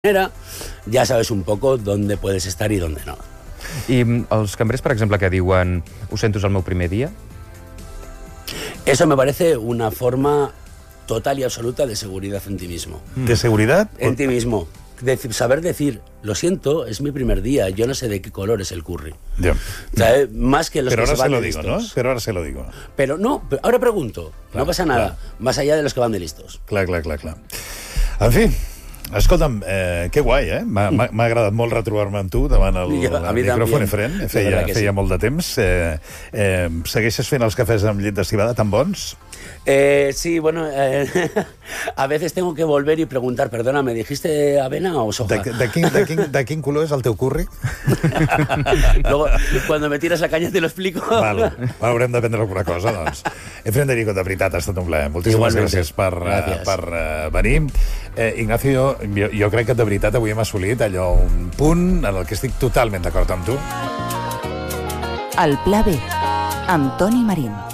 ya sabes un poco dónde puedes estar y dónde no. I els cambrers, per exemple, que diuen ho sento, és el meu primer dia? Eso me parece una forma total y absoluta de seguridad en ti mismo. ¿De seguridad? En ti mismo. Saber decir, lo siento, es mi primer día, yo no sé de qué color es el curry. Ya. O sea, más que los Pero que ahora se van se lo de digo, listos. ¿no? Pero ahora se lo digo. Pero no, ahora pregunto, Clar, no pasa nada, clar. más allá de los que van de listos. Clar. En fi, escolta'm, que guai, eh? M'ha agradat molt retrobar-me amb tu davant el micròfon i frent. Feia molt de temps. Segueixes fent els cafès amb llet de civada tan bons? Sí, bueno, a veces tengo que volver y preguntar, perdona, ¿me dijiste avena o soja? De quin color és el teu curri? Luego, cuando me tiras la caña te lo explico. Vale, haurem d'aprendre alguna cosa, doncs. Frederico, de veritat, ha estat un plaer. Moltíssimes gràcies per venir. Ignacio, jo crec que de veritat avui hem assolit allò, un punt en el que estic totalment d'acord amb tu. El Pla B, amb Toni Marín.